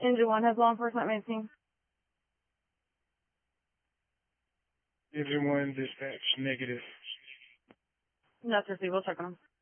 Engine 1 has law enforcement maintained. Engine 1, dispatch, negative. That's received. We'll check on them.